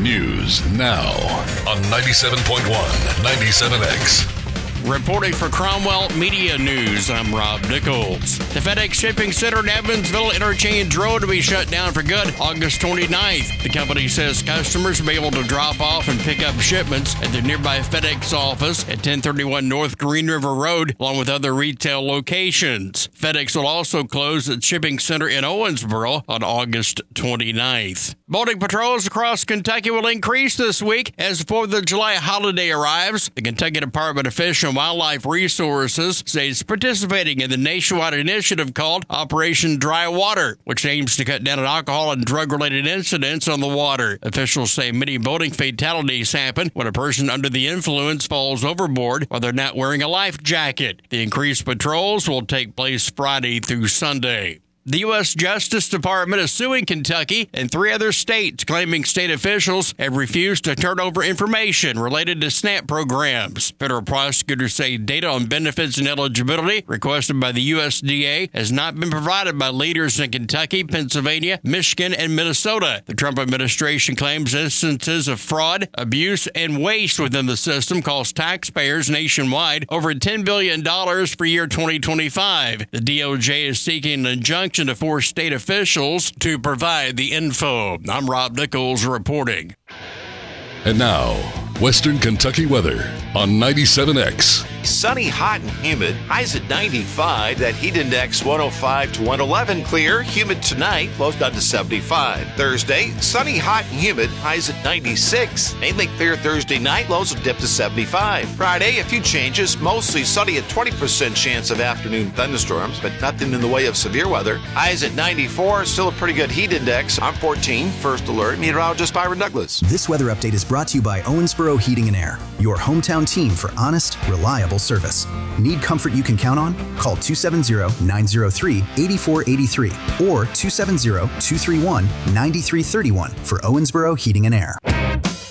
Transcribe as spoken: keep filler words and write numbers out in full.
News now on ninety-seven point one, ninety-seven X. Reporting for Cromwell Media News, I'm Rob Nichols. The FedEx Shipping Center in Evansville Interchange Road to be shut down for good August twenty-ninth. The company says customers will be able to drop off and pick up shipments at the nearby FedEx office at ten thirty-one North Green River Road, along with other retail locations. FedEx will also close its shipping center in Owensboro on August twenty-ninth. Boating patrols across Kentucky will increase this week as the fourth of July holiday arrives. The Kentucky Department of Fish and Wildlife Resources says it's participating in the nationwide initiative called Operation Dry Water, which aims to cut down on alcohol and drug-related incidents on the water. Officials say many boating fatalities happen when a person under the influence falls overboard while they're not wearing a life jacket. The increased patrols will take place Friday through Sunday. The U S Justice Department is suing Kentucky and three other states, claiming state officials have refused to turn over information related to SNAP programs. Federal prosecutors say data on benefits and eligibility requested by the U S D A has not been provided by leaders in Kentucky, Pennsylvania, Michigan, and Minnesota. The Trump administration claims instances of fraud, abuse, and waste within the system cost taxpayers nationwide over ten billion dollars for year twenty twenty-five. The D O J is seeking an injunction to force state officials to provide the info. I'm Rob Nichols reporting. And now, Western Kentucky weather on ninety-seven X. Sunny, hot, and humid. Highs at ninety-five. That heat index one oh five to one eleven. Clear, humid tonight. Lows down to seventy-five. Thursday, sunny, hot, and humid. Highs at ninety-six. Mainly clear Thursday night. Lows will dip to seventy-five. Friday, a few changes. Mostly sunny at twenty percent chance of afternoon thunderstorms, but nothing in the way of severe weather. Highs at ninety-four. Still a pretty good heat index. I'm fourteen. First alert. Meteorologist Byron Douglas. This weather update is brought to you by Owensboro Heating and Air, your hometown team for honest, reliable service. Need comfort you can count on? Call two seven zero, nine zero three, eight four eight three or two seven zero, two three one, nine three three one for Owensboro Heating and Air.